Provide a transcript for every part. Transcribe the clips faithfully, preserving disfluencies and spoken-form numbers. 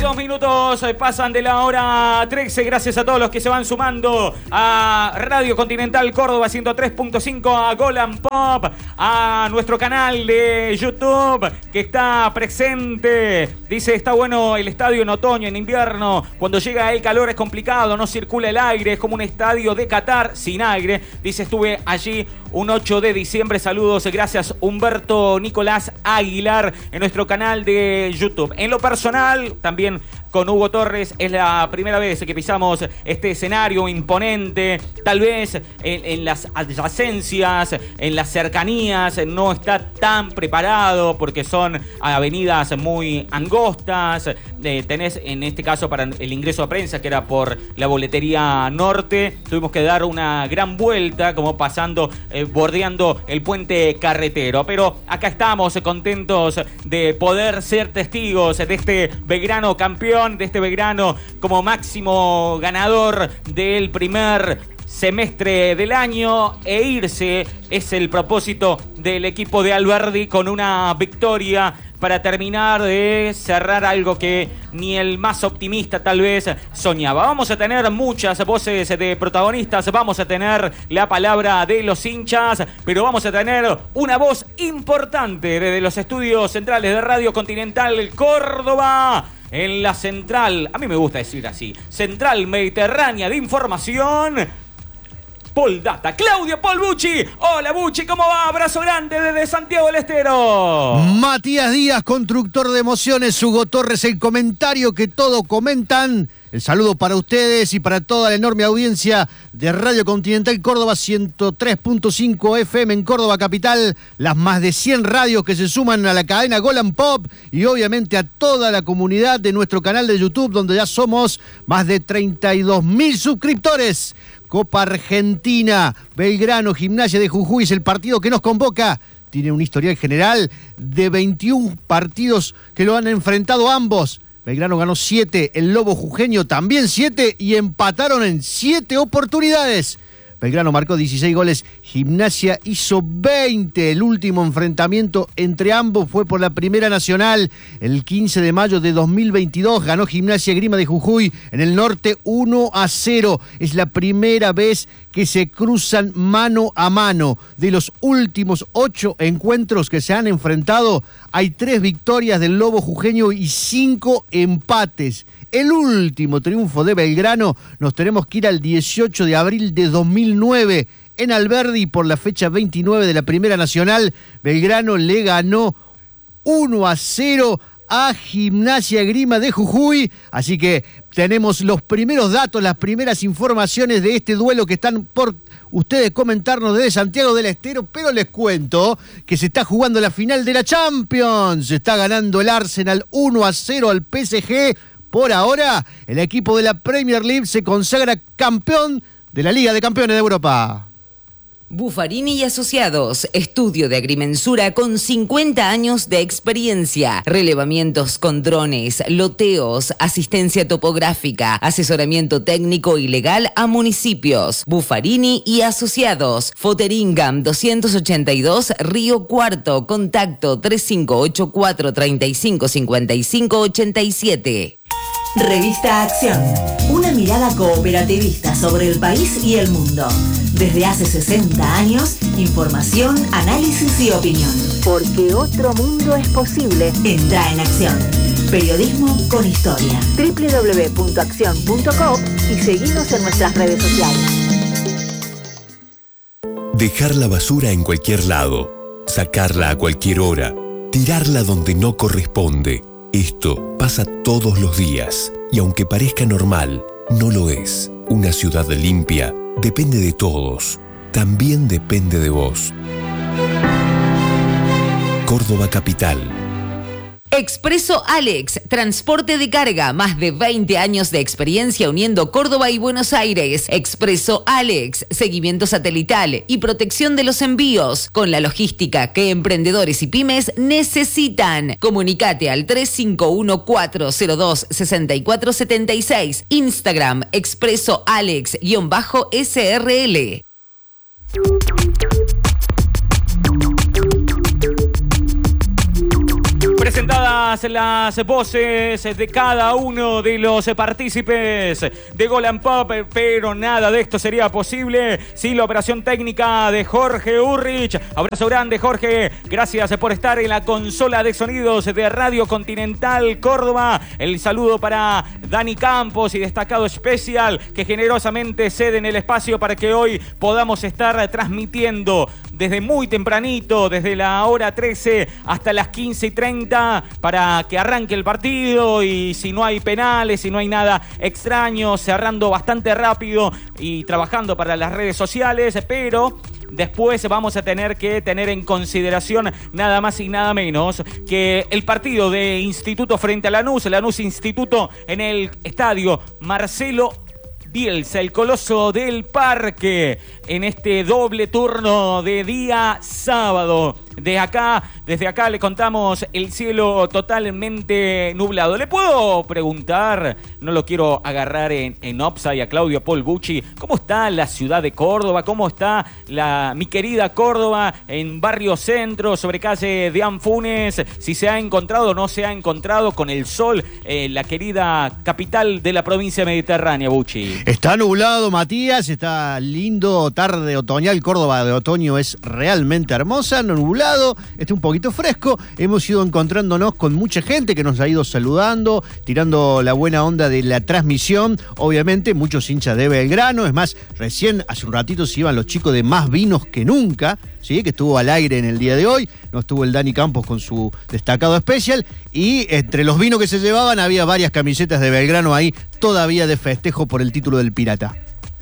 dos minutos pasan de la hora trece. Gracias a todos los que se van sumando a Radio Continental Córdoba ciento tres punto cinco, a Golan Pop, a nuestro canal de YouTube que está presente. Dice, está bueno el estadio en otoño, en invierno. Cuando llega el calor es complicado, no circula el aire. Es como un estadio de Qatar sin aire. Dice, estuve allí un ocho de diciembre. Saludos, gracias Humberto Nicolás Aguilar en nuestro canal de YouTube. En lo personal, también con Hugo Torres, es la primera vez que pisamos este escenario imponente. Tal vez en, en las adyacencias, en las cercanías, no está tan preparado porque son avenidas muy angostas. Eh, tenés, en este caso, para el ingreso a prensa, que era por la boletería norte, tuvimos que dar una gran vuelta, como pasando, eh, bordeando el puente carretero. Pero acá estamos contentos de poder ser testigos de este Belgrano campeón, de este Belgrano como máximo ganador del primer semestre del año, e irse es el propósito del equipo de Alberdi con una victoria para terminar de cerrar algo que ni el más optimista tal vez soñaba. Vamos a tener muchas voces de protagonistas, vamos a tener la palabra de los hinchas, pero vamos a tener una voz importante desde los estudios centrales de Radio Continental Córdoba, en la central, a mí me gusta decir así, Central Mediterránea de Información, Paul Data, Claudio Paul Bucci. Hola Bucci, ¿cómo va? Abrazo grande desde Santiago del Estero. Matías Díaz, constructor de emociones. Hugo Torres, el comentario que todos comentan. El saludo para ustedes y para toda la enorme audiencia de Radio Continental Córdoba ciento tres punto cinco F M en Córdoba capital, las más de cien radios que se suman a la cadena Golan Pop y obviamente a toda la comunidad de nuestro canal de YouTube, donde ya somos más de treinta y dos mil suscriptores. Copa Argentina, Belgrano, Gimnasia de Jujuy es el partido que nos convoca. Tiene un historial general de veintiún partidos que lo han enfrentado ambos. Belgrano ganó siete, el Lobo Jujeño también siete y empataron en siete oportunidades. Belgrano marcó dieciséis goles, Gimnasia hizo veinte. El último enfrentamiento entre ambos fue por la Primera Nacional. El quince de mayo de dos mil veintidós ganó Gimnasia Grima de Jujuy en el norte uno a cero. Es la primera vez que se cruzan mano a mano. De los últimos ocho encuentros que se han enfrentado, hay tres victorias del Lobo Jujeño y cinco empates. El último triunfo de Belgrano nos tenemos que ir al dieciocho de abril de dos mil nueve en Alberdi por la fecha veintinueve de la Primera Nacional. Belgrano le ganó uno a cero a Gimnasia Grima de Jujuy, así que tenemos los primeros datos, las primeras informaciones de este duelo que están por ustedes comentarnos desde Santiago del Estero, pero les cuento que se está jugando la final de la Champions. Se está ganando el Arsenal uno a cero al P S G. Por ahora, el equipo de la Premier League se consagra campeón de la Liga de Campeones de Europa. Buffarini y Asociados, estudio de agrimensura con cincuenta años de experiencia, relevamientos con drones, loteos, asistencia topográfica, asesoramiento técnico y legal a municipios. Buffarini y Asociados, Foteringam doscientos ochenta y dos, Río Cuarto, contacto tres cinco ocho cuatro, treinta y cinco, cincuenta y cinco, ochenta y siete. Revista Acción, una mirada cooperativista sobre el país y el mundo. Desde hace sesenta años, información, análisis y opinión. Porque otro mundo es posible. Entra en Acción. Periodismo con historia. doble u doble u doble u punto acción punto com y seguinos en nuestras redes sociales. Dejar la basura en cualquier lado, sacarla a cualquier hora, tirarla donde no corresponde. Esto pasa todos los días y aunque parezca normal, no lo es. Una ciudad limpia depende de todos, también depende de vos. Córdoba Capital. Expreso Alex, transporte de carga, más de veinte años de experiencia uniendo Córdoba y Buenos Aires. Expreso Alex, seguimiento satelital y protección de los envíos, con la logística que emprendedores y pymes necesitan. Comunicate al tres cinco uno cuatro cero dos seis cuatro siete seis, Instagram Expreso Alex-S R L. Presentadas las voces de cada uno de los partícipes de Gol and Pop, pero nada de esto sería posible sin la operación técnica de Jorge Urrich. Abrazo grande, Jorge. Gracias por estar en la consola de sonidos de Radio Continental Córdoba. El saludo para Dani Campos y destacado especial que generosamente ceden el espacio para que hoy podamos estar transmitiendo desde muy tempranito, desde la hora trece hasta las quince y treinta, para que arranque el partido y si no hay penales, si no hay nada extraño, cerrando bastante rápido y trabajando para las redes sociales, pero después vamos a tener que tener en consideración nada más y nada menos que el partido de Instituto frente a Lanús, Lanús Instituto en el estadio Marcelo Bielsa, el Coloso del Parque, en este doble turno de día sábado. De acá, desde acá le contamos el cielo totalmente nublado. ¿Le puedo preguntar, no lo quiero agarrar en, en offside a Claudio Paul Bucci, cómo está la ciudad de Córdoba? ¿Cómo está la, mi querida Córdoba en Barrio Centro, sobre calle de Anfunes? Si se ha encontrado o no se ha encontrado con el sol, eh, la querida capital de la provincia mediterránea, Bucci. Está nublado, Matías, está lindo, tarde otoñal. Córdoba de otoño es realmente hermosa, nublado. Está un poquito fresco, hemos ido encontrándonos con mucha gente que nos ha ido saludando, tirando la buena onda de la transmisión, obviamente muchos hinchas de Belgrano, es más, recién hace un ratito se iban los chicos de Más Vinos que Nunca, ¿sí? Que estuvo al aire en el día de hoy, no estuvo el Dani Campos con su destacado especial, y entre los vinos que se llevaban había varias camisetas de Belgrano ahí, todavía de festejo por el título del Pirata.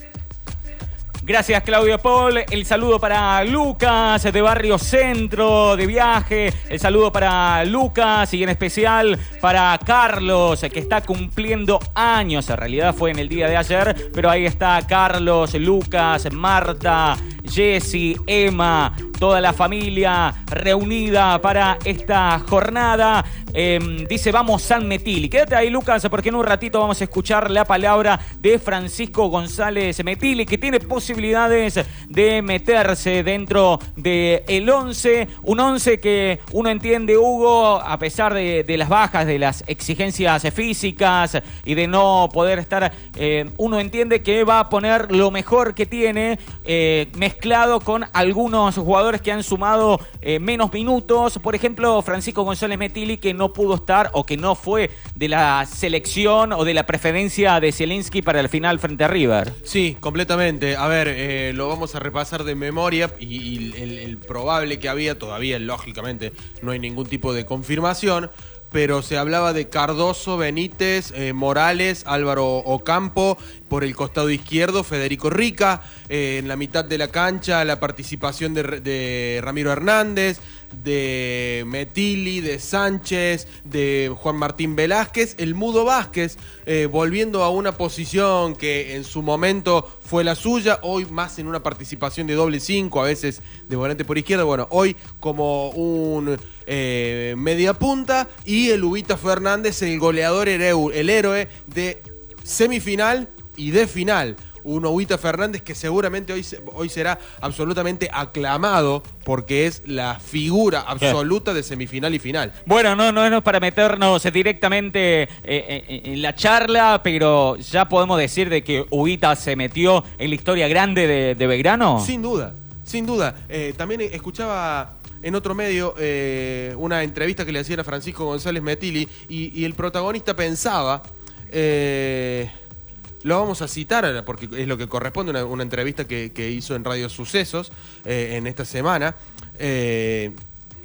Gracias, Claudio Paul. El saludo para Lucas de Barrio Centro de viaje. El saludo para Lucas y en especial para Carlos, que está cumpliendo años. En realidad fue en el día de ayer, pero ahí está Carlos, Lucas, Marta, Jessy, Emma, toda la familia reunida para esta jornada. Eh, dice, vamos San Metili. Quédate ahí, Lucas, porque en un ratito vamos a escuchar la palabra de Francisco González Metili, que tiene posibilidades de meterse dentro del once. Un once que uno entiende, Hugo, a pesar de, de las bajas, de las exigencias físicas y de no poder estar, eh, uno entiende que va a poner lo mejor que tiene, eh, mezclado con algunos jugadores que han sumado eh, menos minutos. Por ejemplo, Francisco González Metili, que no pudo estar o que no fue de la selección o de la preferencia de Zielinski para el final frente a River. Sí, completamente. A ver, eh, lo vamos a repasar de memoria y, y el, el probable que había, todavía lógicamente no hay ningún tipo de confirmación, pero se hablaba de Cardoso, Benítez, eh, Morales, Álvaro Ocampo, por el costado izquierdo Federico Rica, eh, en la mitad de la cancha la participación de, de Ramiro Hernández, de Metili, de Sánchez, de Juan Martín Velázquez, el Mudo Vázquez, eh, volviendo a una posición que en su momento fue la suya, hoy más en una participación de doble cinco, a veces de volante por izquierda, bueno, hoy como un eh, media punta, y el Ubita Fernández, el goleador, el héroe de semifinal y de final. Un Ubita Fernández que seguramente hoy, hoy será absolutamente aclamado porque es la figura absoluta de semifinal y final. Bueno, no, no es para meternos directamente eh, eh, en la charla, pero ya podemos decir de que Ubita se metió en la historia grande de, de Belgrano. Sin duda, sin duda. Eh, también escuchaba en otro medio eh, una entrevista que le hacían a Francisco González Metili y, y el protagonista pensaba... Eh, Lo vamos a citar porque es lo que corresponde, una, una entrevista que, que hizo en Radio Sucesos eh, en esta semana. Eh,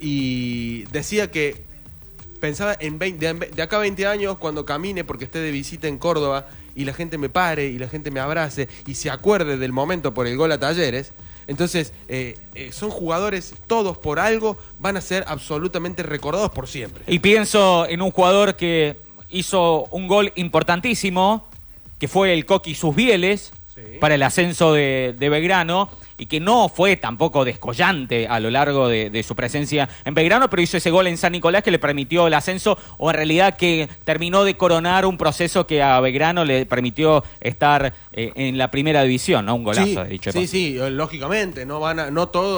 y decía que pensaba en veinte, de acá a veinte años, cuando camine porque esté de visita en Córdoba y la gente me pare y la gente me abrace y se acuerde del momento por el gol a Talleres. Entonces, eh, eh, son jugadores, todos por algo, van a ser absolutamente recordados por siempre. Y pienso en un jugador que hizo un gol importantísimo, que fue el Coqui Susbieles, sí, para el ascenso de, de Belgrano, y que no fue tampoco descollante a lo largo de, de su presencia en Belgrano, pero hizo ese gol en San Nicolás que le permitió el ascenso, o en realidad que terminó de coronar un proceso que a Belgrano le permitió estar eh, en la primera división, ¿no? Un golazo, sí, dicho. Sí, sí, lógicamente, no van a, no todos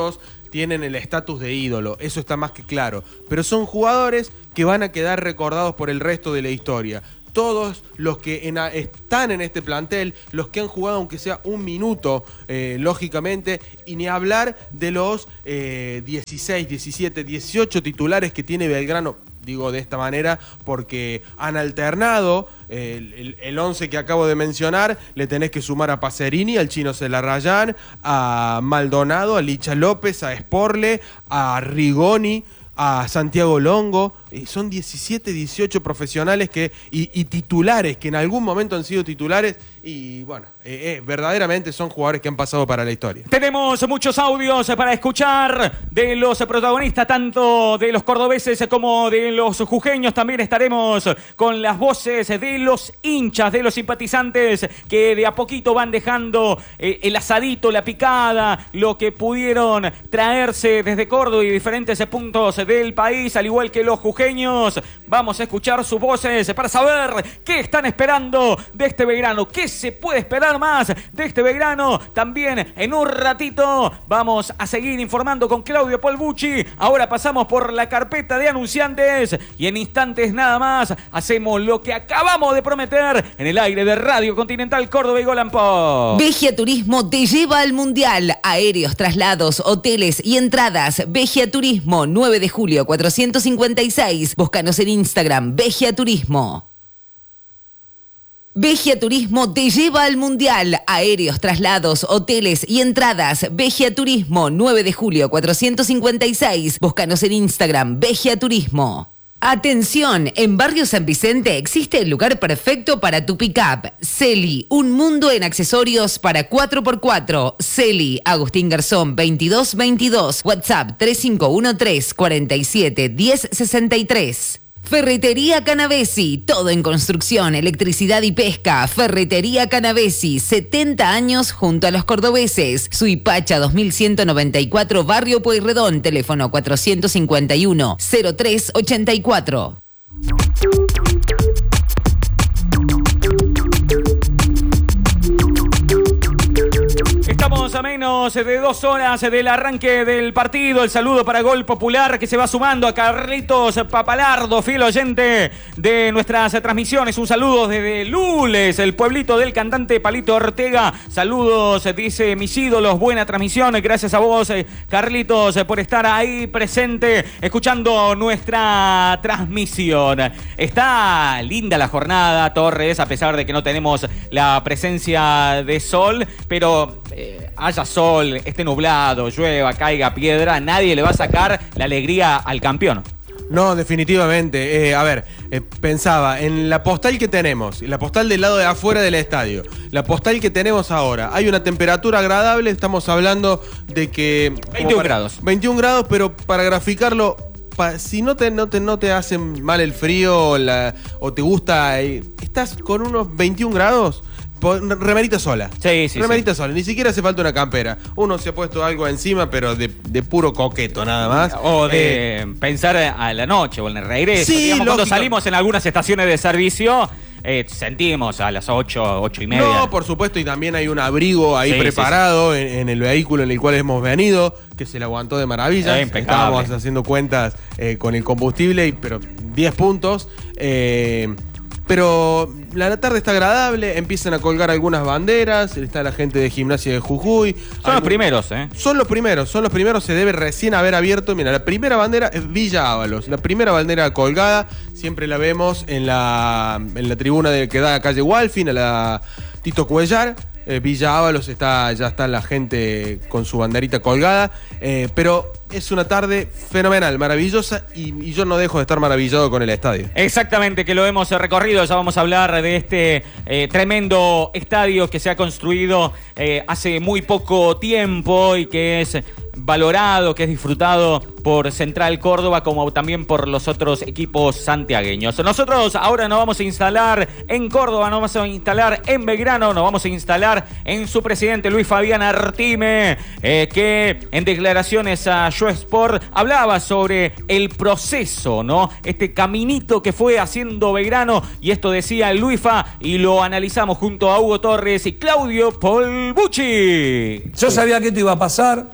tienen el estatus de ídolo, eso está más que claro. Pero son jugadores que van a quedar recordados por el resto de la historia. Todos los que en a, están en este plantel, los que han jugado aunque sea un minuto, eh, lógicamente, y ni hablar de los eh, dieciséis, diecisiete, dieciocho titulares que tiene Belgrano. Digo de esta manera porque han alternado eh, el, el once que acabo de mencionar. Le tenés que sumar a Pacerini, al Chino Celarrayán, a Maldonado, a Licha López, a Sporle, a Rigoni, a Santiago Longo. Eh, son diecisiete, dieciocho profesionales que, y, y titulares que en algún momento han sido titulares y bueno, eh, eh, verdaderamente son jugadores que han pasado para la historia. Tenemos muchos audios para escuchar de los protagonistas, tanto de los cordobeses como de los jujeños. También estaremos con las voces de los hinchas, de los simpatizantes que de a poquito van dejando eh, el asadito, la picada, lo que pudieron traerse desde Córdoba y diferentes puntos del país, al igual que los jujeños. Vamos a escuchar sus voces para saber qué están esperando de este Belgrano, qué se puede esperar más de este Belgrano. También en un ratito vamos a seguir informando con Claudio Polbucci. Ahora pasamos por la carpeta de anunciantes y en instantes nada más hacemos lo que acabamos de prometer en el aire de Radio Continental Córdoba y Golan Pop. Vegia Turismo te lleva al Mundial. Aéreos, traslados, hoteles y entradas. Vegia Turismo, nueve de julio cuatrocientos cincuenta y seis. Búscanos en Instagram, Vegia Turismo. Vegia Turismo te lleva al Mundial. Aéreos, traslados, hoteles y entradas. Vegia Turismo, nueve de julio cuatrocientos cincuenta y seis. Búscanos en Instagram, Vegia Turismo. Atención, en Barrio San Vicente existe el lugar perfecto para tu pick-up. Celi, un mundo en accesorios para cuatro por cuatro. Celi, Agustín Garzón veintidós veintidós. WhatsApp tres cinco uno tres, cuatro siete, uno cero seis tres. Ferretería Canavesi, todo en construcción, electricidad y pesca. Ferretería Canavesi, setenta años junto a los cordobeses. Suipacha dos mil ciento noventa y cuatro, Barrio Pueyrredón, teléfono cuatrocientos cincuenta y uno, cero tres ochenta y cuatro. Estamos a menos de dos horas del arranque del partido. El saludo para Gol Popular que se va sumando a Carlitos Papalardo, fiel oyente de nuestras transmisiones. Un saludo desde Lules, el pueblito del cantante Palito Ortega. Saludos, dice mis ídolos, buena transmisión. Gracias a vos, Carlitos, por estar ahí presente, escuchando nuestra transmisión. Está linda la jornada, Torres, a pesar de que no tenemos la presencia de sol, pero eh, haya sol, esté nublado, llueva, caiga piedra, nadie le va a sacar la alegría al campeón. No, definitivamente. Eh, a ver, eh, pensaba en la postal que tenemos, la postal del lado de afuera del estadio, la postal que tenemos ahora. Hay una temperatura agradable, estamos hablando de que... veintiún grados. veintiún grados, pero para graficarlo, pa, si no te, no, te, no te hace mal el frío la, o te gusta, eh, estás con unos veintiún grados... Remerita sola. Sí, sí. Remerita sí. sola. Ni siquiera hace falta una campera. Uno se ha puesto algo encima, pero de, de puro coqueto, nada más. O de eh, pensar a la noche o en el regreso. Sí, digamos, cuando lógico. salimos en algunas estaciones de servicio, eh, sentimos a las ocho, ocho y media. No, por supuesto, y también hay un abrigo ahí sí, preparado sí, sí. En, en el vehículo en el cual hemos venido, que se le aguantó de maravilla. Eh, impecable. Estábamos haciendo cuentas eh, con el combustible, y, pero diez puntos. Eh, Pero la tarde está agradable, empiezan a colgar algunas banderas, está la gente de Gimnasia de Jujuy. Son Algún... los primeros, ¿eh? Son los primeros, son los primeros, se debe recién haber abierto. Mira, la primera bandera es Villa Ábalos, la primera bandera colgada, siempre la vemos en la, en la tribuna de, que da a calle Walfin, a la Tito Cuellar. Eh, Villa Ábalos está, ya está la gente con su banderita colgada, eh, pero es una tarde fenomenal, maravillosa, y, y yo no dejo de estar maravillado con el estadio. Exactamente, que lo hemos recorrido. Ya vamos a hablar de este eh, tremendo estadio que se ha construido eh, hace muy poco tiempo y que es valorado, que es disfrutado por Central Córdoba como también por los otros equipos santiagueños. Nosotros ahora nos vamos a instalar en Córdoba, nos vamos a instalar en Belgrano, nos vamos a instalar en su presidente Luis Fabián Artime, eh, que en declaraciones a Yo Sport hablaba sobre el proceso, ¿no? Este caminito que fue haciendo Belgrano, y esto decía Luifa, y lo analizamos junto a Hugo Torres y Claudio Polbucci. Yo sabía que esto iba a pasar.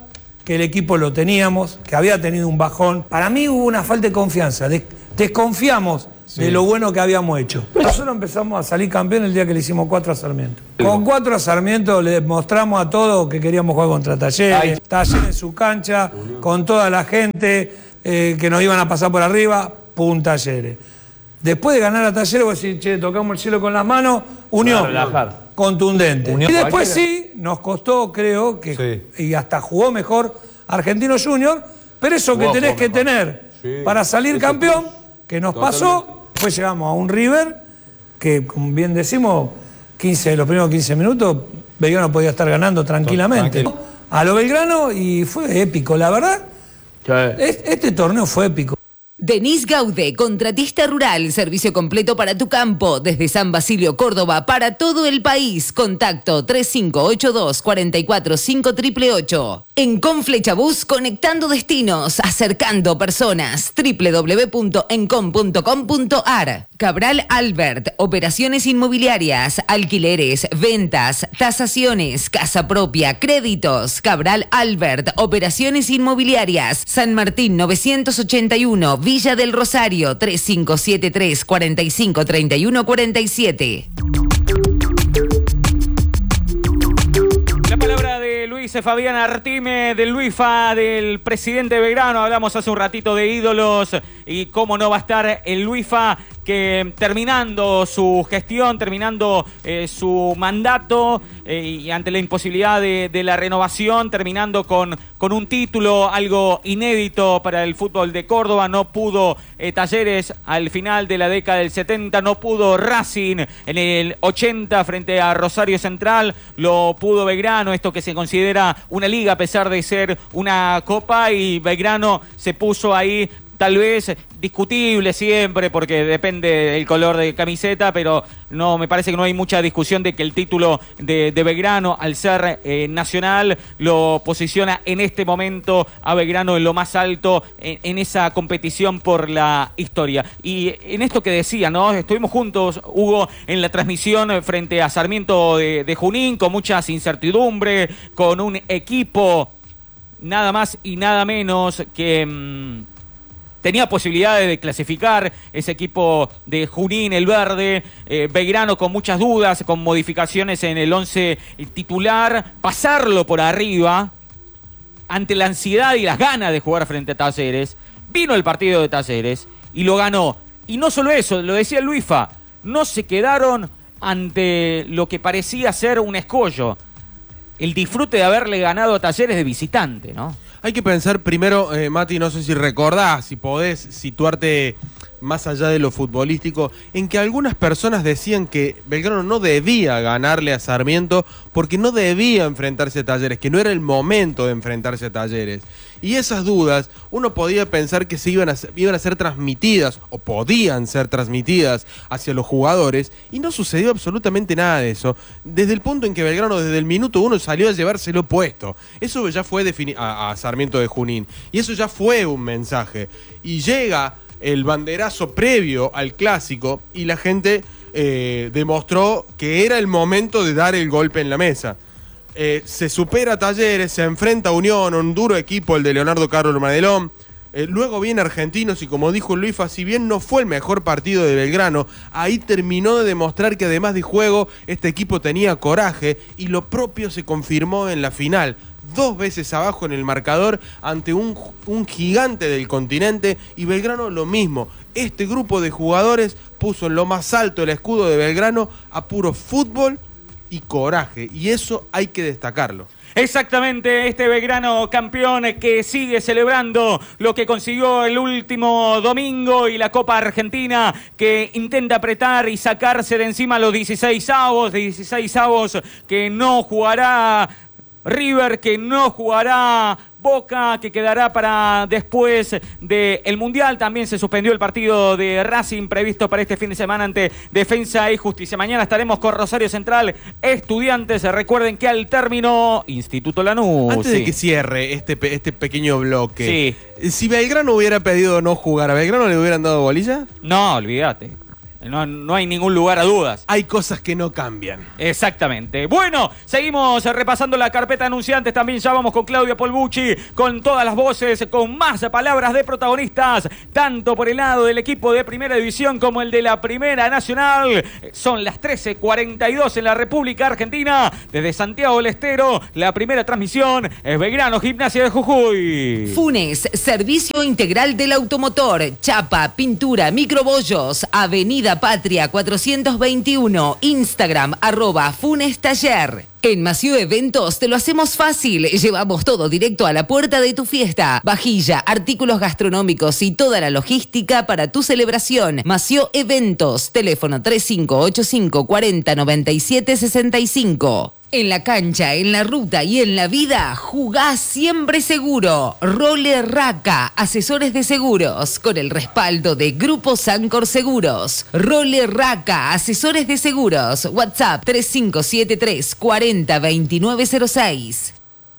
que el equipo lo teníamos, que había tenido un bajón. Para mí hubo una falta de confianza, Des- desconfiamos sí. de lo bueno que habíamos hecho. Nosotros empezamos a salir campeón el día que le hicimos cuatro a Sarmiento. Con cuatro a Sarmiento le mostramos a todos que queríamos jugar contra Talleres, Talleres en su cancha, con toda la gente eh, que nos iban a pasar por arriba, pum, Talleres. Después de ganar a Talleres, vos decís, che, tocamos el cielo con las manos, unión, contundente. Unión, y después sí, nos costó, creo, que sí. y hasta jugó mejor Argentino Junior, pero eso jugó, que tenés que mejor. tener sí. para salir eso campeón, que nos totalmente. pasó, después llegamos a un River, que como bien decimos, quince, los primeros quince minutos, Belgrano podía estar ganando tranquilamente. Tranquilo. A lo Belgrano, y fue épico, la verdad, sí. este torneo fue épico. Denis Gaude, contratista rural, servicio completo para tu campo, desde San Basilio, Córdoba, para todo el país. Contacto tres cinco ocho dos, cuatro cuatro cinco ocho ocho ocho. En Conflechabús, conectando destinos, acercando personas. doble u doble u doble u punto encom punto com punto ar. Cabral Albert, operaciones inmobiliarias, alquileres, ventas, tasaciones, casa propia, créditos. Cabral Albert, operaciones inmobiliarias. San Martín novecientos ochenta y uno, Villa del Rosario, tres cinco siete tres, cuatro cinco tres uno cuatro siete. La palabra de Luis Fabián Artime, del Luifa, del presidente Belgrano. Hablamos hace un ratito de ídolos y cómo no va a estar el Luifa, que terminando su gestión, terminando eh, su mandato eh, y ante la imposibilidad de, de la renovación, terminando con, con un título, algo inédito para el fútbol de Córdoba. No pudo eh, Talleres al final de la década del setenta, no pudo Racing en el ochenta frente a Rosario Central, lo pudo Belgrano, esto que se considera una liga a pesar de ser una copa, y Belgrano se puso ahí, tal vez discutible siempre porque depende del color de camiseta, pero no, me parece que no hay mucha discusión de que el título de, de Belgrano, al ser eh, nacional, lo posiciona en este momento a Belgrano en lo más alto en, en esa competición por la historia. Y en esto que decía, ¿no? Estuvimos juntos, Hugo, en la transmisión frente a Sarmiento de, de Junín, con muchas incertidumbres, con un equipo nada más y nada menos que Mmm, tenía posibilidades de clasificar, ese equipo de Junín, el verde, eh, Belgrano con muchas dudas, con modificaciones en el once titular, pasarlo por arriba, ante la ansiedad y las ganas de jugar frente a Talleres. Vino el partido de Talleres y lo ganó. Y no solo eso, lo decía el Luifa, no se quedaron ante lo que parecía ser un escollo. El disfrute de haberle ganado a Talleres de visitante, ¿no? Hay que pensar primero, eh, Mati, no sé si recordás, si podés situarte más allá de lo futbolístico, en que algunas personas decían que Belgrano no debía ganarle a Sarmiento porque no debía enfrentarse a Talleres, que no era el momento de enfrentarse a Talleres. Y esas dudas, uno podía pensar que se iban a, iban a ser transmitidas, o podían ser transmitidas hacia los jugadores, y no sucedió absolutamente nada de eso. Desde el punto en que Belgrano, desde el minuto uno, salió a llevárselo puesto. Eso ya fue defini- a, a Sarmiento de Junín, y eso ya fue un mensaje. Y llega el banderazo previo al clásico y la gente eh, demostró que era el momento de dar el golpe en la mesa. Eh, se supera Talleres, se enfrenta a Unión, un duro equipo, el de Leonardo Carlos Madelón. Eh, luego viene Argentinos y, como dijo Luifa, si bien no fue el mejor partido de Belgrano, ahí terminó de demostrar que además de juego, este equipo tenía coraje, y lo propio se confirmó en la final. Dos veces abajo en el marcador ante un, un gigante del continente, y Belgrano lo mismo. Este grupo de jugadores puso en lo más alto el escudo de Belgrano a puro fútbol y coraje, y eso hay que destacarlo. Exactamente, este Belgrano campeón que sigue celebrando lo que consiguió el último domingo, y la Copa Argentina que intenta apretar y sacarse de encima los dieciséis avos, dieciséis avos que no jugará River, que no jugará Boca, que quedará para después del Mundial. También se suspendió el partido de Racing previsto para este fin de semana ante Defensa y Justicia. Mañana estaremos con Rosario Central, Estudiantes. Recuerden que al término, Instituto Lanús. Antes sí. de que cierre este, este pequeño bloque, sí. Si Belgrano hubiera pedido no jugar, ¿a Belgrano le hubieran dado bolilla? No, olvídate. No, no hay ningún lugar a dudas. Hay cosas que no cambian. Exactamente. Bueno, seguimos repasando la carpeta anunciantes. También ya vamos con Claudio Polbucci, con todas las voces, con más palabras de protagonistas, tanto por el lado del equipo de Primera División como el de la Primera Nacional. Son las trece cuarenta y dos en la República Argentina. Desde Santiago del Estero, la primera transmisión es Belgrano Gimnasia de Jujuy. Funes, servicio integral del automotor, chapa, pintura, microbollos, Avenida Patria cuatrocientos veintiuno, Instagram arroba Funes Taller. En Mació Eventos te lo hacemos fácil. Llevamos todo directo a la puerta de tu fiesta. Vajilla, artículos gastronómicos y toda la logística para tu celebración. Mació Eventos, teléfono tres cinco ocho cinco cuarenta noventa y siete sesenta y cinco. En la cancha, en la ruta y en la vida, jugás siempre seguro. Role Raca, asesores de seguros, con el respaldo de Grupo Sancor Seguros. Role Raca, asesores de seguros. WhatsApp tres cinco siete tres cuarenta veintinueve cero seis.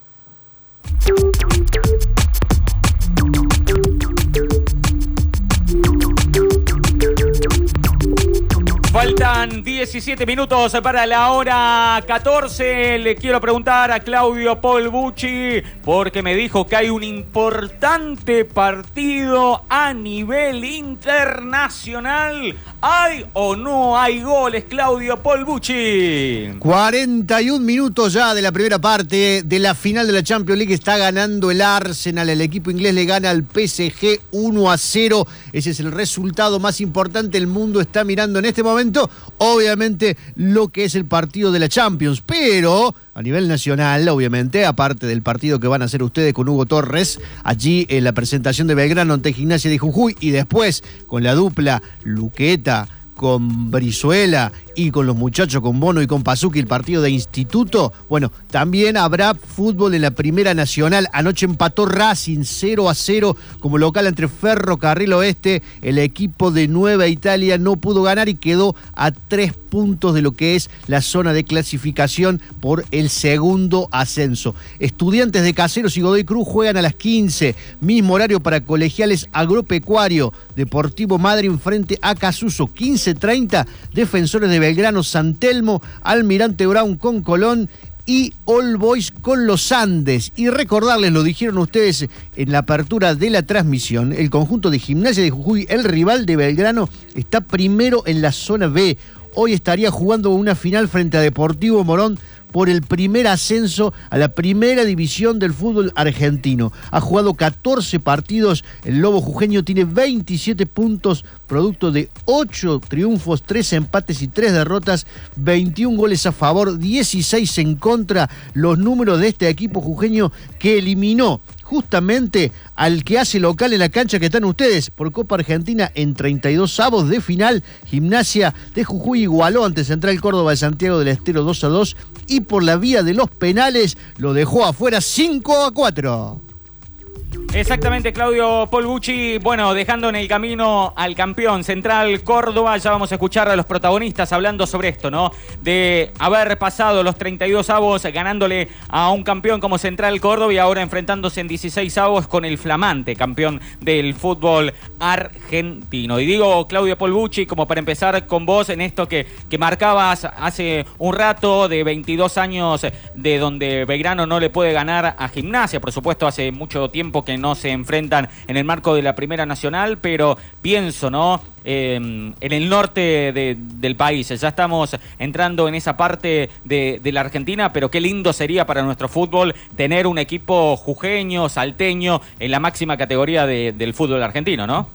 Faltan diecisiete minutos para la hora catorce. Le quiero preguntar a Claudio Polbucci, porque me dijo que hay un importante partido a nivel internacional. ¿Hay o no hay goles, Claudio Polbucci? cuarenta y un minutos ya de la primera parte de la final de la Champions League. Está ganando el Arsenal. El equipo inglés le gana al P S G uno a cero. Ese es el resultado más importante. El mundo está mirando en este momento, obviamente, lo que es el partido de la Champions. Pero a nivel nacional, obviamente, aparte del partido que van a hacer ustedes con Hugo Torres, allí en la presentación de Belgrano ante Gimnasia de Jujuy, y después con la dupla Luqueta con Brizuela y con los muchachos, con Bono y con Pazzucchi, el partido de instituto. Bueno, también habrá fútbol en la Primera Nacional. Anoche empató Racing cero a cero como local entre Ferrocarril Oeste. El equipo de Nueva Italia no pudo ganar y quedó a tres puntos de lo que es la zona de clasificación por el segundo ascenso. Estudiantes de Caseros y Godoy Cruz juegan a las quince. Mismo horario para Colegiales Agropecuario. Deportivo Madryn frente a Casuso. quince treinta. Defensores de Belgrano, San Telmo, Almirante Brown con Colón y All Boys con los Andes. Y recordarles, lo dijeron ustedes en la apertura de la transmisión, el conjunto de Gimnasia de Jujuy, el rival de Belgrano, está primero en la zona B. Hoy estaría jugando una final frente a Deportivo Morón por el primer ascenso a la primera división del fútbol argentino. Ha jugado catorce partidos, el Lobo Jujeño tiene veintisiete puntos, producto de ocho triunfos, tres empates y tres derrotas, veintiún goles a favor, dieciséis en contra. Los números de este equipo jujeño que eliminó justamente al que hace local en la cancha que están ustedes por Copa Argentina en treinta y dos avos de final. Gimnasia de Jujuy igualó ante Central Córdoba de Santiago del Estero dos a dos y por la vía de los penales lo dejó afuera cinco a cuatro. Exactamente, Claudio Polbucci. Bueno, dejando en el camino al campeón Central Córdoba, ya vamos a escuchar a los protagonistas hablando sobre esto, ¿no? De haber pasado los treinta y dos avos ganándole a un campeón como Central Córdoba y ahora enfrentándose en dieciséis avos con el flamante campeón del fútbol argentino. Y digo, Claudio Polbucci, como para empezar con vos en esto que, que marcabas hace un rato de veintidós años de donde Belgrano no le puede ganar a Gimnasia. Por supuesto, hace mucho tiempo que no se enfrentan en el marco de la Primera Nacional, pero pienso, ¿no? Eh, en el norte de, del país. Ya estamos entrando en esa parte de, de la Argentina, pero qué lindo sería para nuestro fútbol tener un equipo jujeño, salteño, en la máxima categoría de, del fútbol argentino, ¿no?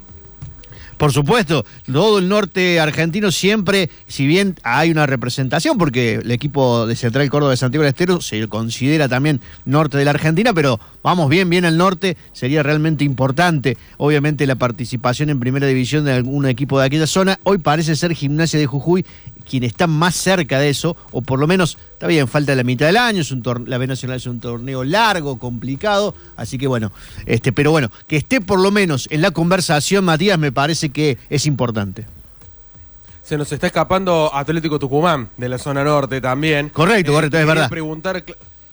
Por supuesto, todo el norte argentino siempre, si bien hay una representación, porque el equipo de Central Córdoba de Santiago del Estero se considera también norte de la Argentina, pero vamos bien, bien al norte, sería realmente importante, obviamente, la participación en Primera División de algún equipo de aquella zona. Hoy parece ser Gimnasia de Jujuy quien está más cerca de eso, o por lo menos, está bien, falta la mitad del año, es un torneo, la B Nacional es un torneo largo, complicado, así que bueno, este, pero bueno, que esté por lo menos en la conversación, Matías, me parece que es importante. Se nos está escapando Atlético Tucumán, de la zona norte también. Correcto, eh, correcto, es verdad. Preguntar,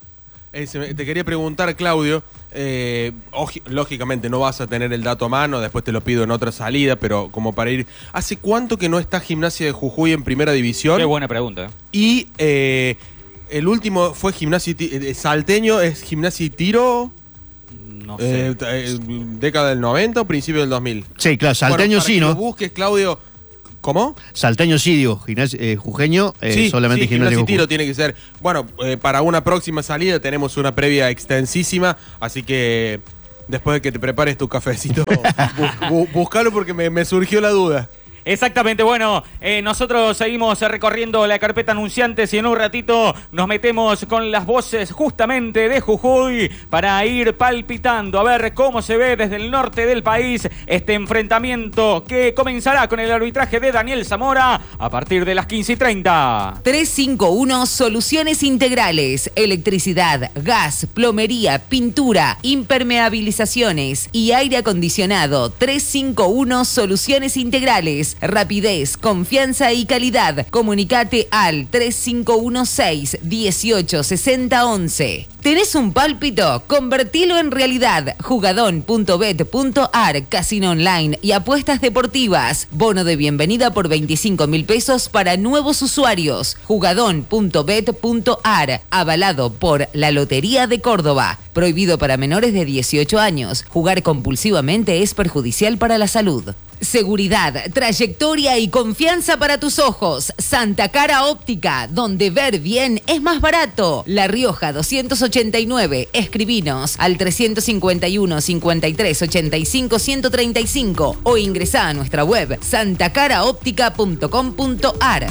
Eh, se me- te quería preguntar, Claudio, eh, oji- lógicamente no vas a tener el dato a mano, después te lo pido en otra salida, pero como para ir... ¿Hace cuánto que no está Gimnasia de Jujuy en primera división? Qué buena pregunta. ¿eh? Y eh, el último fue Gimnasia y Ti- eh, Salteño, ¿es Gimnasia y Tiro? No sé. Eh, eh, ¿Década del noventa o principio del dos mil? Sí, claro, Salteño Bueno, para sí, que ¿no? lo busques, Claudio. ¿Cómo? Salteño sí, digo, gimnasio, eh, jujeño, eh, Sí, solamente sí, gimnasio Gimnasia y Jujuy. Tiro tiene que ser. Bueno, eh, para una próxima salida tenemos una previa extensísima, así que después de que te prepares tu cafecito, bu- bu- buscalo porque me, me surgió la duda. Exactamente, bueno, eh, nosotros seguimos recorriendo la carpeta anunciantes y en un ratito nos metemos con las voces justamente de Jujuy para ir palpitando, a ver cómo se ve desde el norte del país este enfrentamiento que comenzará con el arbitraje de Daniel Zamora a partir de las quince y treinta. trescientos cincuenta y uno Soluciones Integrales, electricidad, gas, plomería, pintura, impermeabilizaciones y aire acondicionado. trescientos cincuenta y uno Soluciones Integrales, rapidez, confianza y calidad. Comunicate al tres cinco uno seis, uno ocho seis cero once. ¿Tenés un pálpito? Convertilo en realidad. Jugadón punto bet punto ar, casino online y apuestas deportivas. Bono de bienvenida por veinticinco mil pesos para nuevos usuarios. Jugadón punto bet punto ar, avalado por la Lotería de Córdoba. Prohibido para menores de dieciocho años. Jugar compulsivamente es perjudicial para la salud. Seguridad, trayectoria y confianza para tus ojos. Santa Cara Óptica, donde ver bien es más barato. La Rioja doscientos ochenta y nueve. Escribinos al trescientos cincuenta y uno, cincuenta y tres, ochenta y cinco, ciento treinta y cinco o ingresá a nuestra web santa cara óptica punto com punto ar.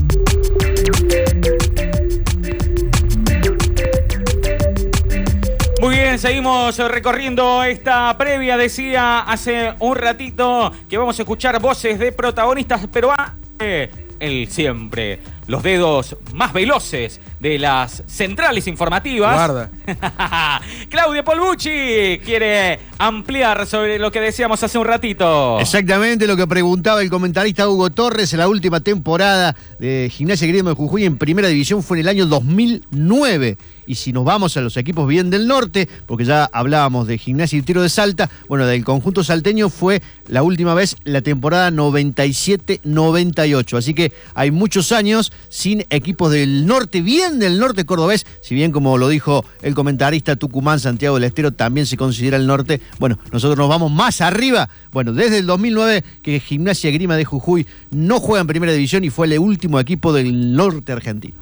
Muy bien, seguimos recorriendo esta previa. Decía hace un ratito que vamos a escuchar voces de protagonistas, pero antes, el siempre, los dedos más veloces de las centrales informativas. Guarda. Claudio Polbucci quiere ampliar sobre lo que decíamos hace un ratito. Exactamente lo que preguntaba el comentarista Hugo Torres. En la última temporada de Gimnasia y Grima de Jujuy en primera división fue en el año dos mil nueve. Y si nos vamos a los equipos bien del norte, porque ya hablábamos de Gimnasia y Tiro de Salta, bueno, del conjunto salteño fue la última vez la temporada noventa y siete noventa y ocho. Así que hay muchos años sin equipos del norte, bien del norte cordobés, si bien como lo dijo el comentarista, Tucumán, Santiago del Estero también se considera el norte. Bueno, nosotros nos vamos más arriba. Bueno, desde el dos mil nueve que Gimnasia y Grima de Jujuy no juega en primera división y fue el último equipo del norte argentino.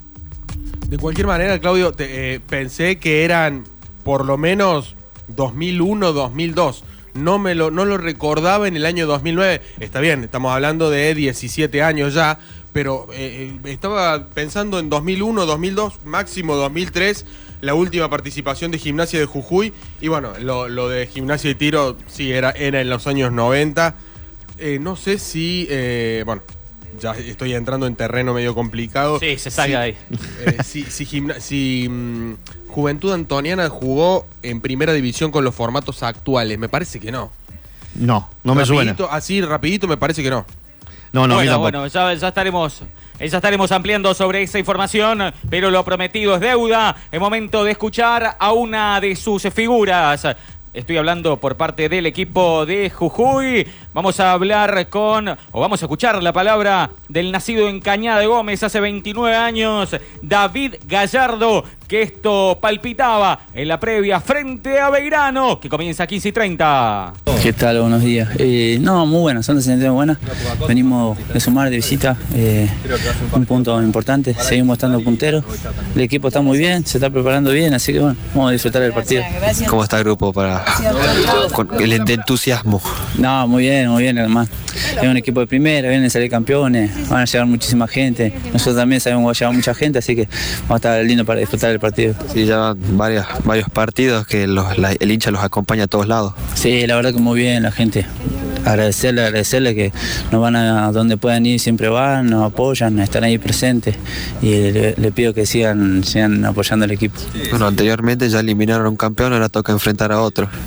De cualquier manera, Claudio, te, eh, pensé que eran por lo menos dos mil uno, dos mil dos. No me lo, no lo recordaba en el año dos mil nueve. Está bien, estamos hablando de diecisiete años ya, pero eh, estaba pensando en dos mil uno, dos mil dos, máximo dos mil tres, la última participación de Gimnasia de Jujuy. Y bueno, lo, lo de Gimnasia y Tiro sí era, era en los años noventa. Eh, no sé si, eh, bueno, ya estoy entrando en terreno medio complicado. Sí, se salga de ahí. Eh, si si, gimna- si mm, Juventud Antoniana jugó en primera división con los formatos actuales, me parece que no. No, no me suena. Rapidito, así rapidito me parece que no. No, no, a mí bueno, tampoco. bueno, ya, ya estaremos, ya estaremos ampliando sobre esa información, pero lo prometido es deuda. Es momento de escuchar a una de sus figuras. Estoy hablando por parte del equipo de Jujuy. Vamos a hablar con, o vamos a escuchar la palabra del nacido en Cañada de Gómez hace veintinueve años, David Gallardo, que esto palpitaba en la previa frente a Belgrano, que comienza a quince y treinta. ¿Qué tal? Buenos días. Eh, no, muy buenas, son sensaciones buenas. Venimos de sumar de visita, eh, un punto importante. Seguimos estando punteros. El equipo está muy bien, se está preparando bien, así que bueno, vamos a disfrutar del partido. ¿Cómo está el grupo para con el entusiasmo? No, muy bien, muy bien, hermano. Es un equipo de primera, vienen a salir campeones, van a llegar muchísima gente. Nosotros también sabemos que va a llegar mucha gente, así que vamos a estar lindo para disfrutar del partido. Sí, ya van varios, varios partidos que los, la, el hincha los acompaña a todos lados. Sí, la verdad que muy bien la gente. Agradecerle, agradecerle que nos van a donde puedan ir, siempre van, nos apoyan, están ahí presentes y le, le pido que sigan, sigan apoyando al equipo. Bueno, anteriormente ya eliminaron a un campeón, ahora toca enfrentar a otro.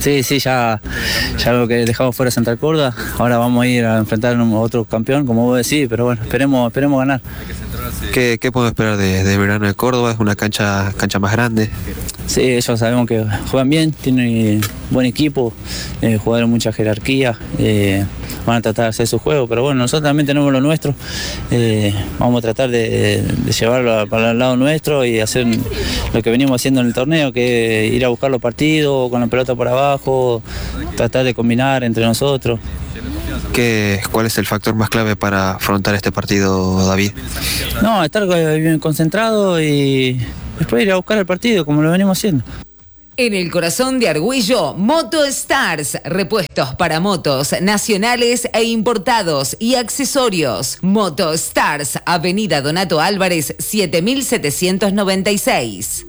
Sí, sí, ya, ya lo que dejamos fuera Central Córdoba, ahora vamos a ir a enfrentar a otro campeón, como vos decís, pero bueno, esperemos, esperemos ganar. ¿Qué, qué podemos esperar de, de Belgrano de Córdoba? ¿Es una cancha, cancha más grande? Sí, ellos sabemos que juegan bien, tienen buen equipo, eh, jugadores de mucha jerarquía, eh, van a tratar de hacer su juego, pero bueno, nosotros también tenemos lo nuestro, eh, vamos a tratar de, de llevarlo para el lado nuestro y hacer lo que venimos haciendo en el torneo, que es ir a buscar los partidos con la pelota por abajo, tratar de combinar entre nosotros. ¿Qué, ¿Cuál es el factor más clave para afrontar este partido, David? No, estar bien concentrado y después ir a buscar el partido, como lo venimos haciendo. En el corazón de Argüello, Moto Stars, repuestos para motos nacionales e importados y accesorios. Moto Stars, Avenida Donato Álvarez, siete mil setecientos noventa y seis.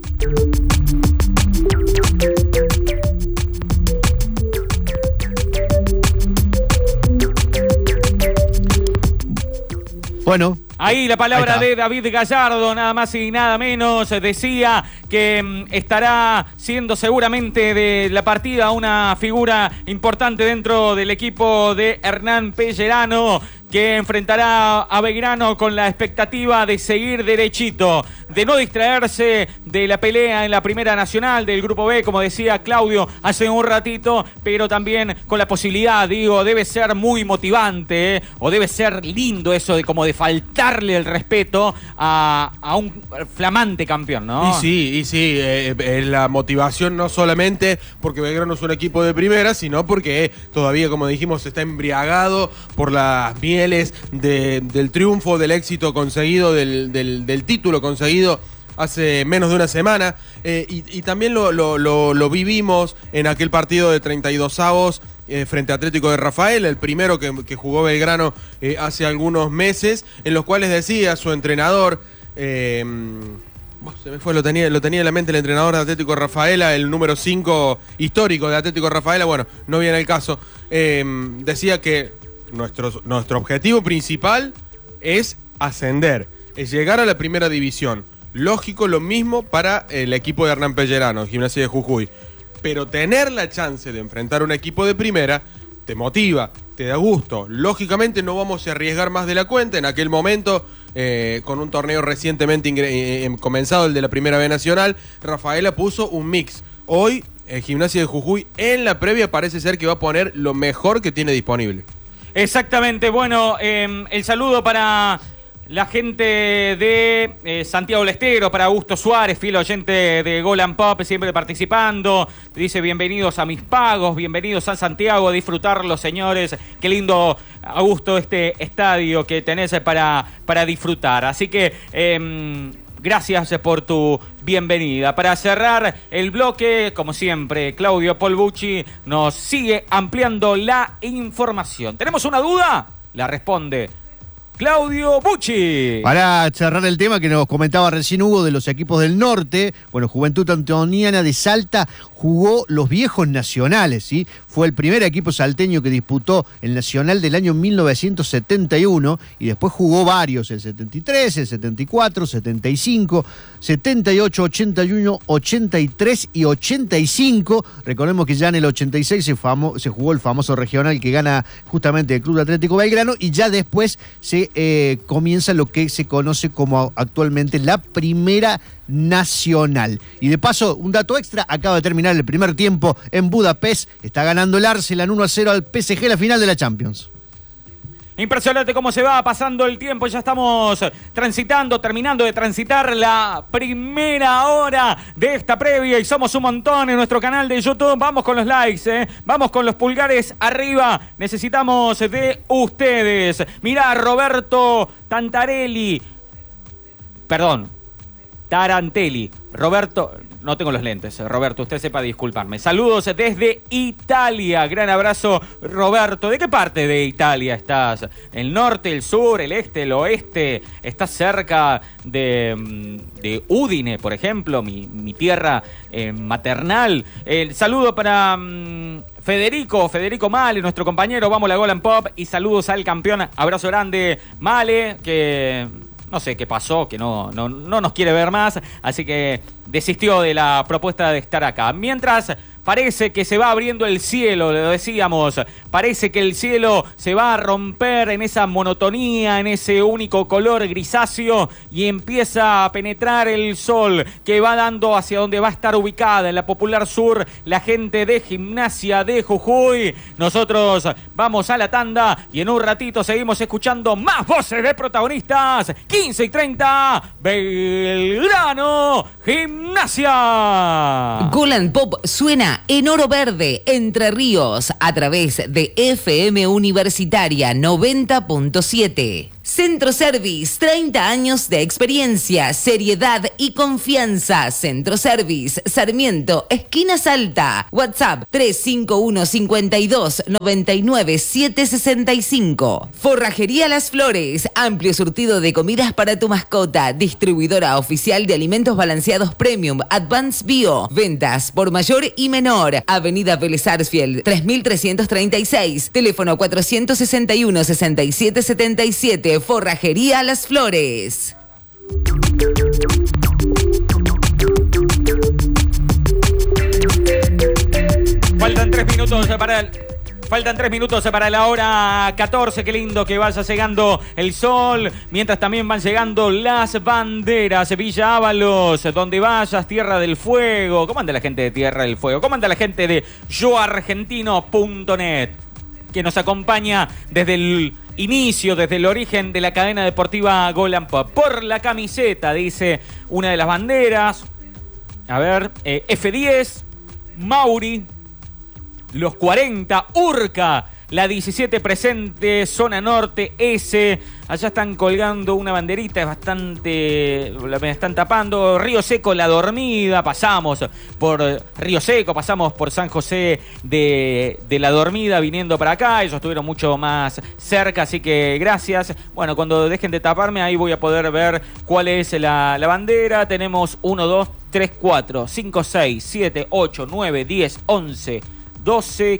Bueno. Ahí la palabra de David Gallardo, nada más y nada menos, decía que mm, estará siendo seguramente de la partida una figura importante dentro del equipo de Hernán Pellerano, que enfrentará a Belgrano con la expectativa de seguir derechito, de no distraerse de la pelea en la Primera Nacional del Grupo B, como decía Claudio hace un ratito, pero también con la posibilidad, digo, debe ser muy motivante, ¿eh? O debe ser lindo eso de como de faltarle el respeto a, a un flamante campeón, ¿no? Y sí, y sí, eh, eh, la motivación no solamente porque Belgrano es un equipo de primera, sino porque todavía, como dijimos, está embriagado por las mieles de, del triunfo, del éxito conseguido, del, del, del título conseguido hace menos de una semana, eh, y, y también lo, lo, lo, lo vivimos en aquel partido de treinta y dos avos eh, frente a Atlético de Rafael, el primero que, que jugó Belgrano eh, hace algunos meses, en los cuales decía su entrenador, eh, se me fue, lo tenía, lo tenía en la mente el entrenador de Atlético de Rafaela, el número cinco histórico de Atlético de Rafaela, bueno, no viene el caso, eh, decía que Nuestro, nuestro objetivo principal es ascender, es llegar a la primera división. Lógico, lo mismo para el equipo de Hernán Pellerano, Gimnasia de Jujuy. Pero tener la chance de enfrentar un equipo de primera te motiva, te da gusto. Lógicamente no vamos a arriesgar más de la cuenta. En aquel momento, eh, con un torneo recientemente eh, comenzado, el de la Primera B Nacional, Rafaela puso un mix. Hoy, el Gimnasia de Jujuy en la previa parece ser que va a poner lo mejor que tiene disponible. Exactamente, bueno, eh, el saludo para la gente de eh, Santiago del Estero, para Augusto Suárez, fiel oyente de Golan Pop, siempre participando. Dice, bienvenidos a mis pagos, bienvenidos a Santiago, a disfrutarlo, señores. Qué lindo, Augusto, este estadio que tenés para, para disfrutar. Así que eh, gracias por tu bienvenida. Para cerrar el bloque, como siempre, Claudio Polbucci nos sigue ampliando la información. ¿Tenemos una duda? La responde Claudio Bucci. Para cerrar el tema que nos comentaba recién Hugo de los equipos del norte, bueno, Juventud Antoniana de Salta jugó los viejos nacionales, ¿sí? Fue el primer equipo salteño que disputó el Nacional del año mil novecientos setenta y uno y después jugó varios, el setenta y tres, el setenta y cuatro, setenta y cinco, setenta y ocho, ochenta y uno, ochenta y tres y ochenta y cinco. Recordemos que ya en el ochenta y seis se, famo, se jugó el famoso regional que gana justamente el Club Atlético Belgrano y ya después se eh, comienza lo que se conoce como actualmente la Primera Nacional. Y de paso, un dato extra, acaba de terminar el primer tiempo en Budapest, está ganando el Arsenal uno a cero al P S G, la final de la Champions. Impresionante cómo se va pasando el tiempo, ya estamos transitando, terminando de transitar la primera hora de esta previa y somos un montón en nuestro canal de YouTube. Vamos con los likes, ¿eh? Vamos con los pulgares arriba, necesitamos de ustedes. Mirá, Roberto Tantarelli, perdón, Tarantelli, Roberto, no tengo los lentes, Roberto, usted sepa disculparme. Saludos desde Italia, gran abrazo, Roberto. ¿De qué parte de Italia estás? ¿El norte, el sur, el este, el oeste? ¿Estás cerca de, de Udine, por ejemplo, mi, mi tierra eh, maternal? El saludo para um, Federico, Federico Male, nuestro compañero, vamos a la Golan Pop, y saludos al campeón, abrazo grande, Male, que no sé qué pasó, que no, no, no nos quiere ver más, así que desistió de la propuesta de estar acá. Mientras Parece que se va abriendo el cielo, lo decíamos. Parece que el cielo se va a romper en esa monotonía, en ese único color grisáceo y empieza a penetrar el sol que va dando hacia donde va a estar ubicada en la Popular Sur la gente de Gimnasia de Jujuy. Nosotros vamos a la tanda y en un ratito seguimos escuchando más voces de protagonistas. quince y treinta, Belgrano, Gimnasia. Golan Pop suena en Oro Verde, Entre Ríos, a través de F M Universitaria noventa punto siete. Centro Service, treinta años de experiencia, seriedad y confianza. Centro Service, Sarmiento, esquina Salta. WhatsApp tres cinco uno cinco dos nueve nueve siete seis cinco. Forrajería Las Flores, amplio surtido de comidas para tu mascota. Distribuidora oficial de alimentos balanceados Premium, Advanced Bio. Ventas por mayor y menor. Avenida Vélez Sarsfield, tres mil trescientos treinta y seis. Teléfono cuatrocientos sesenta y uno, sesenta y siete setenta y siete. Forrajería Las Flores. Faltan tres minutos para el... Faltan tres minutos para la hora catorce. Qué lindo que vaya llegando el sol. Mientras también van llegando las banderas. Villa Ábalos, donde vayas, Tierra del Fuego. ¿Cómo anda la gente de Tierra del Fuego? ¿Cómo anda la gente de yo argentino punto net? Que nos acompaña desde el inicio, desde el origen de la cadena deportiva Golan Pop. Por la camiseta, dice una de las banderas. A ver, eh, F diez, Mauri, los cuarenta, Urca, la diecisiete presente, zona norte, S. Allá están colgando una banderita, es bastante... me están tapando. Río Seco, La Dormida. Pasamos por Río Seco, pasamos por San José de, de La Dormida viniendo para acá. Ellos estuvieron mucho más cerca, así que gracias. Bueno, cuando dejen de taparme, ahí voy a poder ver cuál es la, la bandera. Tenemos uno, dos, tres, cuatro, cinco, seis, siete, ocho, nueve, diez, once, doce,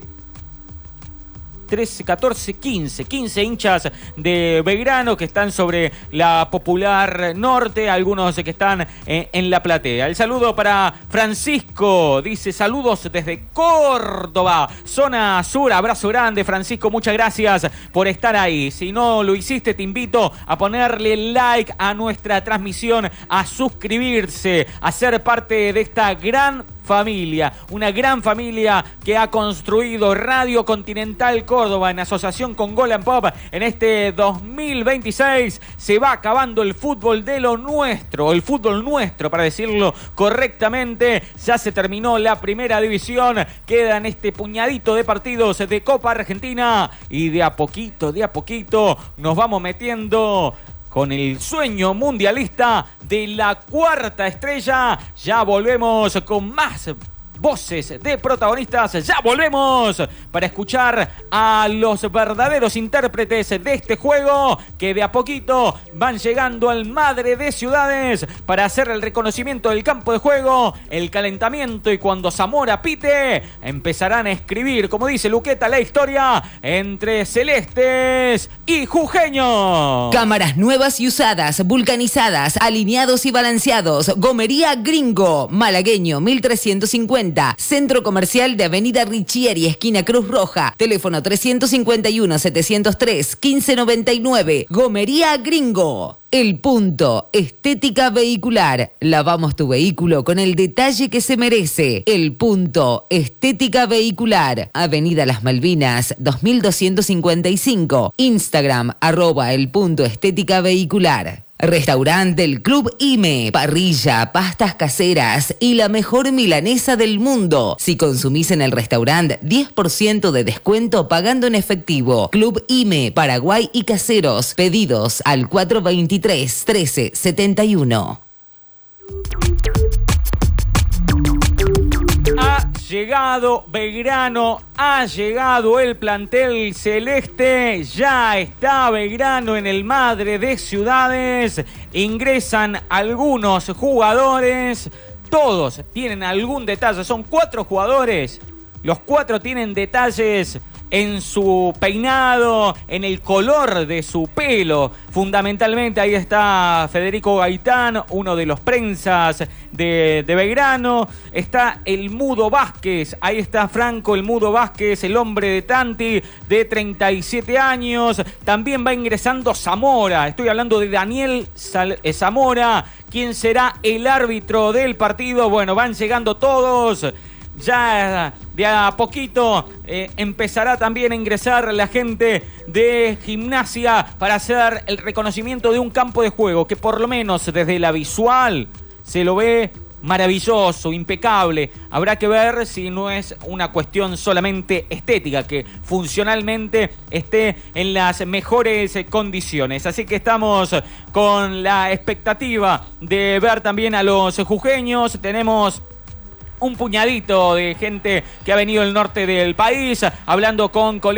trece, catorce, quince. quince hinchas de Belgrano que están sobre la Popular Norte, algunos que están eh, en la platea. El saludo para Francisco, dice saludos desde Córdoba, zona sur. Abrazo grande, Francisco, muchas gracias por estar ahí. Si no lo hiciste, te invito a ponerle like a nuestra transmisión, a suscribirse, a ser parte de esta gran familia, una gran familia que ha construido Radio Continental Córdoba en asociación con Golan Pop. En este dos mil veintiséis se va acabando el fútbol de lo nuestro, el fútbol nuestro para decirlo correctamente. Ya se terminó la primera división, quedan este puñadito de partidos de Copa Argentina y de a poquito, de a poquito nos vamos metiendo con el sueño mundialista de la cuarta estrella. Ya volvemos con más voces de protagonistas. Ya volvemos para escuchar a los verdaderos intérpretes de este juego que de a poquito van llegando al Madre de Ciudades para hacer el reconocimiento del campo de juego, el calentamiento, y cuando Zamora pite empezarán a escribir, como dice Luqueta, la historia entre celestes y jujeños. Cámaras nuevas y usadas, vulcanizadas, alineados y balanceados. Gomería Gringo, Malagueño mil trescientos cincuenta. Centro Comercial de Avenida Richieri, esquina Cruz Roja. Teléfono trescientos cincuenta y uno, setecientos tres, quince noventa y nueve. Gomería Gringo. El Punto, estética vehicular. Lavamos tu vehículo con el detalle que se merece. El Punto, estética vehicular. Avenida Las Malvinas, dos mil doscientos cincuenta y cinco. Instagram, arroba el punto estética vehicular. Restaurante del Club I M E, parrilla, pastas caseras y la mejor milanesa del mundo. Si consumís en el restaurante, diez por ciento de descuento pagando en efectivo. Club I M E, Paraguay y Caseros. Pedidos al cuatro veintitrés, trece setenta y uno. Ha llegado Belgrano, ha llegado el plantel celeste, ya está Belgrano en el Madre de Ciudades, ingresan algunos jugadores, todos tienen algún detalle, son cuatro jugadores, los cuatro tienen detalles en su peinado, en el color de su pelo. Fundamentalmente ahí está Federico Gaitán, uno de los prensas de, de Belgrano. Está el Mudo Vázquez, ahí está Franco el Mudo Vázquez, el hombre de Tanti, de treinta y siete años. También va ingresando Zamora, estoy hablando de Daniel Sal- eh, Zamora, quien será el árbitro del partido. Bueno, van llegando todos. Ya de a poquito eh, empezará también a ingresar la gente de Gimnasia para hacer el reconocimiento de un campo de juego que por lo menos desde la visual se lo ve maravilloso, impecable. Habrá que ver si no es una cuestión solamente estética, que funcionalmente esté en las mejores condiciones. Así que estamos con la expectativa de ver también a los jujeños. Tenemos un puñadito de gente que ha venido del norte del país, hablando con colegas